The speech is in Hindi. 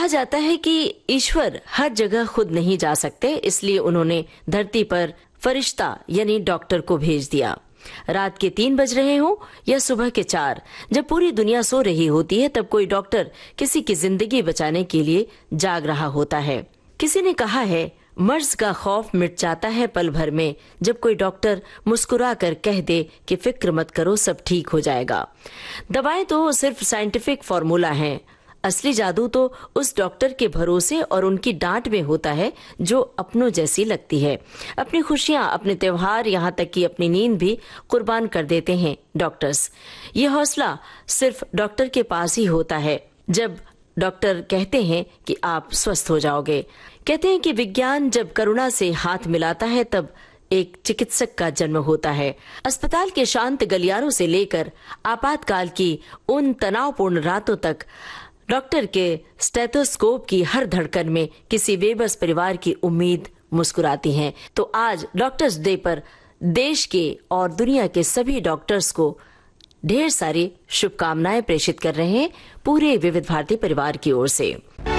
कहा जाता है कि ईश्वर हर जगह खुद नहीं जा सकते, इसलिए उन्होंने धरती पर फरिश्ता यानी डॉक्टर को भेज दिया। रात के 3 बज रहे हो या सुबह के 4, जब पूरी दुनिया सो रही होती है, तब कोई डॉक्टर किसी की जिंदगी बचाने के लिए जाग रहा होता है। किसी ने कहा है, मर्ज का खौफ मिट जाता है पल भर में, जब कोई डॉक्टर मुस्कुरा कर कह दे कि फिक्र मत करो, सब ठीक हो जाएगा। दवाएं तो सिर्फ साइंटिफिक फॉर्मूला हैं, असली जादू तो उस डॉक्टर के भरोसे और उनकी डांट में होता है जो अपनों जैसी लगती है। अपनी खुशियां, अपने त्योहार, यहाँ तक कि अपनी नींद भी कुर्बान कर देते हैं डॉक्टर्स। ये हौसला सिर्फ डॉक्टर के पास ही होता है। जब डॉक्टर कहते हैं कि आप स्वस्थ हो जाओगे, कहते हैं कि विज्ञान जब करुणा से हाथ मिलाता है तब एक चिकित्सक का जन्म होता है। अस्पताल के शांत गलियारों से लेकर आपातकाल की उन तनावपूर्ण रातों तक डॉक्टर के स्टेथोस्कोप की हर धड़कन में किसी बेबस परिवार की उम्मीद मुस्कुराती है। तो आज डॉक्टर्स डे पर देश के और दुनिया के सभी डॉक्टर्स को ढेर सारी शुभकामनाएं प्रेषित कर रहे हैं पूरे विविध भारती परिवार की ओर से।